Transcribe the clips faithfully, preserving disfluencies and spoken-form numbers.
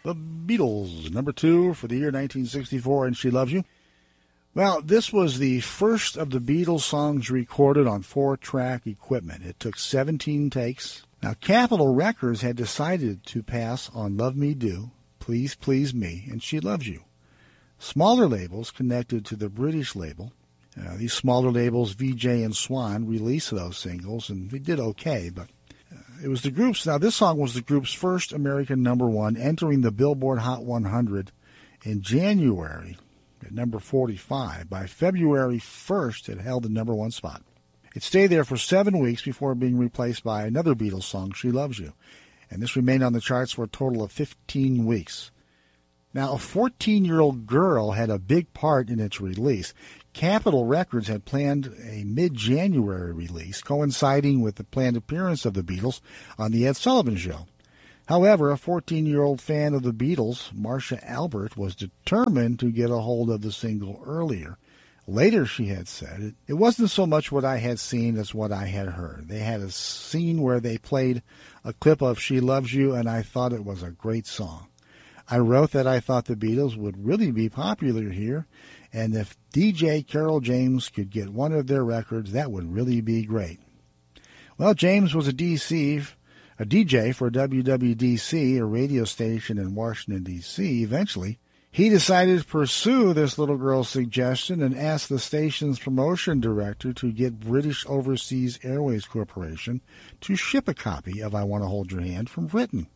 The Beatles, number two for the year nineteen sixty-four, and She Loves You. Well, this was the first of the Beatles songs recorded on four-track equipment. It took seventeen takes. Now, Capitol Records had decided to pass on Love Me Do, Please Please Me, and She Loves You. Smaller labels connected to the British label. Uh, these smaller labels, V J and Swan, released those singles, and they did okay, but uh, it was the group's. Now, this song was the group's first American number one, entering the Billboard Hot one hundred in January at number forty-five. By February first, it held the number one spot. It stayed there for seven weeks before being replaced by another Beatles song, She Loves You, and this remained on the charts for a total of fifteen weeks. Now, a fourteen-year-old girl had a big part in its release. Capitol Records had planned a mid-January release, coinciding with the planned appearance of the Beatles on The Ed Sullivan Show. However, a fourteen-year-old fan of the Beatles, Marcia Albert, was determined to get a hold of the single earlier. Later, she had said, it, it wasn't so much what I had seen as what I had heard. They had a scene where they played a clip of She Loves You, and I thought it was a great song. I wrote that I thought the Beatles would really be popular here, and if D J Carol James could get one of their records, that would really be great. Well, James was a D C, a D J for W W D C, a radio station in Washington, D C. Eventually, he decided to pursue this little girl's suggestion and asked the station's promotion director to get British Overseas Airways Corporation to ship a copy of I Want to Hold Your Hand from Britain.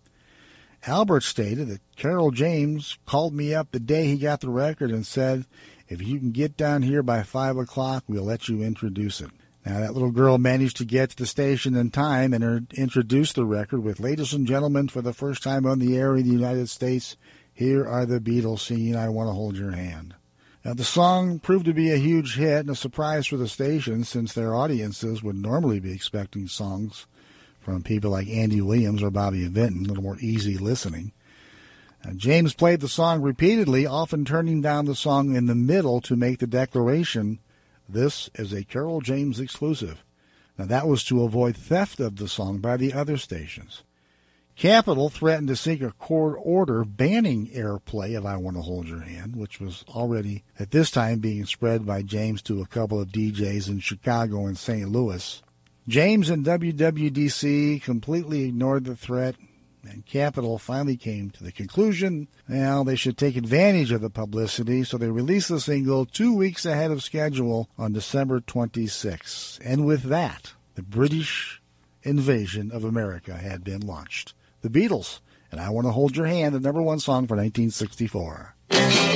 Albert stated that Carol James called me up the day he got the record and said, if you can get down here by five o'clock, we'll let you introduce it. Now, that little girl managed to get to the station in time and introduced the record with, ladies and gentlemen, for the first time on the air in the United States, here are the Beatles singing I Want to Hold Your Hand. Now, the song proved to be a huge hit and a surprise for the station, since their audiences would normally be expecting songs from people like Andy Williams or Bobby Vinton, a little more easy listening. Uh, James played the song repeatedly, often turning down the song in the middle to make the declaration, this is a Carol James exclusive. Now, that was to avoid theft of the song by the other stations. Capitol threatened to seek a court order banning airplay of I Want to Hold Your Hand, which was already at this time being spread by James to a couple of D Js in Chicago and Saint Louis. James and W W D C completely ignored the threat, and Capitol finally came to the conclusion, well, they should take advantage of the publicity, so they released the single two weeks ahead of schedule on December twenty-sixth. And with that, the British invasion of America had been launched. The Beatles, and I Want to Hold Your Hand, the number one song for nineteen sixty-four.